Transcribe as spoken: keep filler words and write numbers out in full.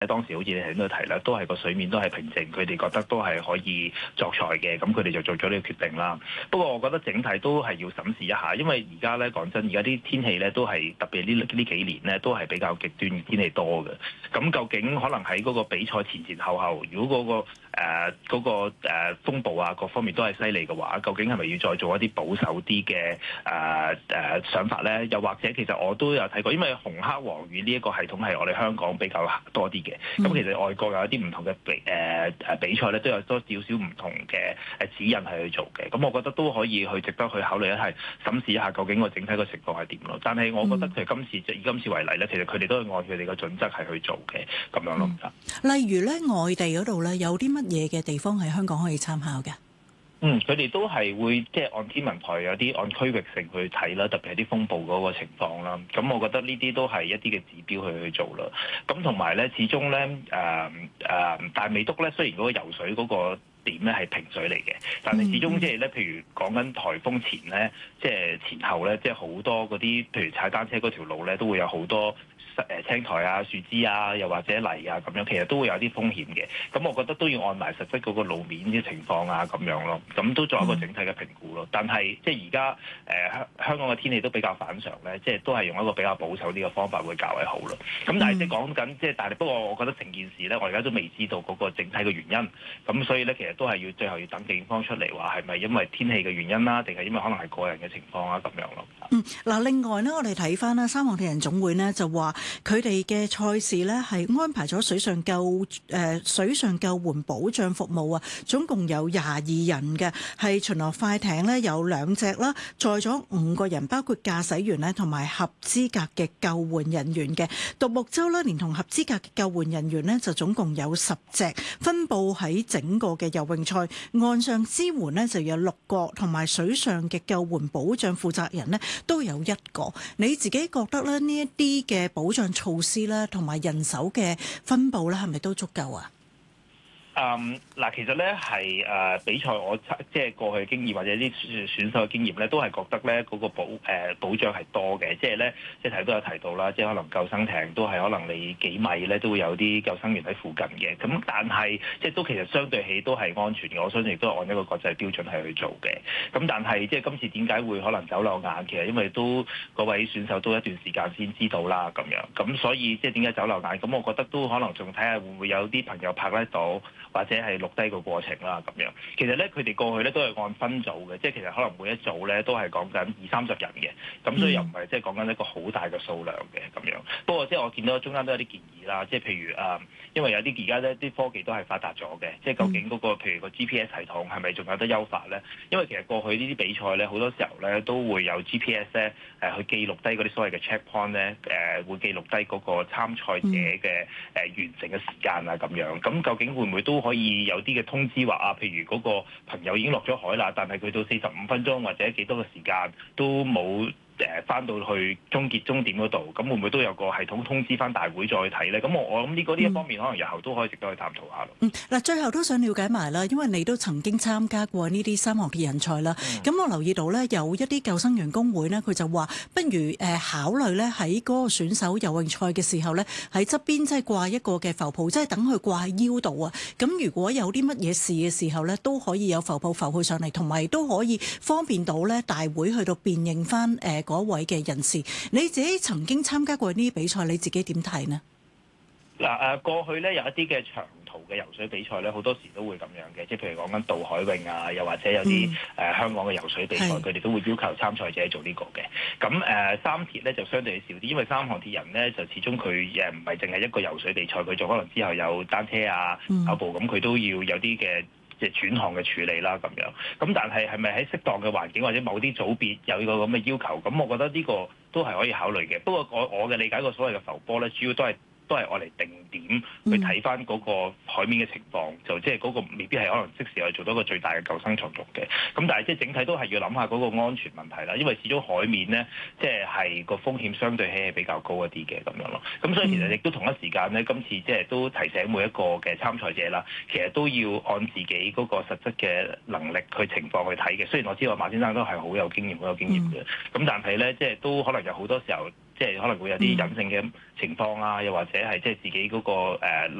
當時好似你喺度提啦，都係個水面都係平靜，佢哋覺得都係可以作賽嘅，咁佢哋就做咗呢個決定啦。不過我覺得整體都係要審視一下，因為而家咧講真，而家啲天氣咧都係特別呢呢幾年咧都係比較極端嘅天氣多嘅。咁究竟可能喺嗰個比賽前前後後，如果嗰、嗰個誒嗰、呃嗰個誒、呃、風暴啊各方面都係犀利嘅話，究竟係咪要再做一啲保守啲嘅誒誒想法咧？又或者其實我都有睇過，因為紅黑黃雨呢一個系統係我哋香港比較多啲嘅。咁、嗯、其實外國有一啲唔同嘅比誒誒比賽咧，都有多少少唔同嘅誒指引係去做嘅。咁我覺得都可以去值得去考慮一係審視一下究竟個整體個情況係點咯。但係我覺得其實今次以今次為例咧，其實佢哋都係按佢哋嘅準則係去做嘅咁樣咯。 嗯、例如咧外地嗰度咧有啲乜嘢嘅地方喺香港可以參考嘅？ 嗯，佢哋都係會即係按天文台有啲按區域性去睇啦，特別係啲風暴嗰個情況啦。咁我覺得呢啲都係一啲嘅指標去去做啦。咁同埋咧，始終咧誒誒大美督咧，雖然嗰個游水嗰個點咧係平水嚟嘅，但係始終即係咧，譬如講緊颱風前咧，即係前後咧，即係好多嗰啲譬如踩單車嗰條路咧，都會有好多誒青苔啊、樹枝啊，又或者泥啊咁樣，其實都會有啲風險嘅。咁我覺得都要按埋實質嗰個路面嘅情況啊咁樣咯，咁都做一個整體嘅評估咯。但係即係而家誒香香港嘅天氣都比較反常咧，即係都係用一個比較保守啲嘅方法會較為好咯。咁但係即係講緊即係，但係不過我覺得成件事咧，我而家都未知道嗰個整體嘅原因。咁所以咧，其實都係要最後要等警方出嚟話係咪因為天氣嘅原因啦，定係因為可能係個人嘅情況啊咁樣咯。 嗯，嗱，另外呢，我哋睇翻啦，三項鐵人總會呢就話佢哋嘅賽事呢係安排咗水上救誒、呃、水上救援保障服務啊，總共有廿二人嘅，係巡邏快艇呢有兩隻啦，載咗五個人，包括駕駛員呢同埋合資格嘅救援人員嘅。獨木舟呢連同合資格嘅救援人員呢就總共有十隻，分佈喺整個嘅游泳賽。岸上支援呢就有六個，同埋水上嘅救援保障負責人呢都有一個。你自己覺得咧呢一啲嘅保障措施咧，同埋人手嘅分佈咧，係咪都足夠啊？ 嗯，嗱，其實咧係誒比賽，我即係過去經驗或者啲選手嘅經驗咧，都係覺得咧嗰個保誒、呃、保障係多嘅，即係咧即係提都有提到啦，即係可能救生艇都係可能你幾米咧都會有啲救生員喺附近嘅，咁但係即係都其實相對起都係安全嘅，我相信亦都係按一個國際標準係去做嘅。咁但係即係今次點解會可能走漏眼？其實因為都嗰位選手都一段時間先知道啦，咁樣咁所以即係點解走漏眼？咁我覺得都可能仲睇下會唔會有啲朋友拍得到。或者係錄低個過程啦，咁樣其實咧，佢哋過去咧都係按分組嘅，即係其實可能每一組咧都係講緊二三十人嘅，咁所以又唔係即係講緊一個好大嘅數量嘅咁樣。不過即係我見到中間都有啲建議啦，即係譬如誒，因為有啲而家咧啲科技都係發達咗嘅，即係究竟嗰個譬如個 G P S 系統係咪仲有得優化咧？因為其實過去呢啲比賽咧好多時候咧都會有 G P S 咧誒去記錄低嗰啲所謂嘅 checkpoint 咧誒會記錄低嗰個參賽者嘅誒完成嘅時間啊咁樣。咁究竟會唔會都可以有啲嘅通知話啊，譬如嗰個朋友已經落咗海啦，但係佢到四十五分鐘或者幾多個時間都冇誒翻到去終結終點嗰度，咁會唔會都有個系統通知翻大會再睇咧？咁我我諗呢個呢一方面可能日後都可以值得去探討下咯。 嗯，嗱，最後都想了解埋啦，因為你都曾經參加過呢啲三項鐵人賽啦。咁、嗯、我留意到咧，有一啲救生員工會呢，佢就話不如誒考慮咧喺嗰個選手游泳賽嘅時候咧，喺側邊即係掛一個嘅浮泡，即係等佢掛喺腰度啊。咁如果有啲乜嘢事嘅時候咧，都可以有浮泡浮去上嚟，同埋都可以方便到咧大會去到辨認翻誒嗰位嘅人士。你自己曾經參加過呢啲比賽，你自己點睇呢？ 嗱誒，過去咧有一啲嘅長途嘅游水比賽咧，好多時都會咁樣嘅，即係譬如講緊渡海泳啊，又或者有啲誒、嗯呃、香港嘅游水比賽，佢哋都會要求參賽者做呢個嘅。咁誒、呃、三鐵咧就相對少啲，因為三項鐵人咧就始終佢誒唔係淨係一個游水比賽，佢仲可能之後有單車啊、跑步，咁佢都要有啲嘅即係轉項嘅處理啦咁樣。咁但係係咪喺適當嘅環境或者某啲組別有呢個咁嘅要求？咁我覺得呢個都係可以考慮嘅。不過我我嘅理解個所謂嘅浮波咧，主要都係。都係愛嚟定點去睇翻嗰個海面嘅情況，嗯、就即係嗰個未必係可能即時去做到一個最大嘅救生作用嘅。咁但係即係整體都係要諗下嗰個安全問題啦，因為始終海面咧即係係個風險相對起係比較高一啲嘅咁樣咯。咁所以其實亦都同一時間咧，今次即係都提醒每一個嘅參賽者啦，其實都要按自己嗰個實質嘅能力去情況去睇嘅。雖然我知道馬先生都係好有經驗、好有經驗嘅，咁、嗯、但係咧即係都可能有好多時候。即即係可能會有啲隱性嘅情況啊，又或者係即係自己嗰個誒